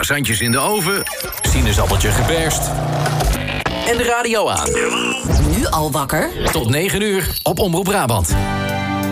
croissantjes in de oven, sinaasappeltje geperst en de radio aan. Nu al wakker? Tot 9 uur op Omroep Brabant.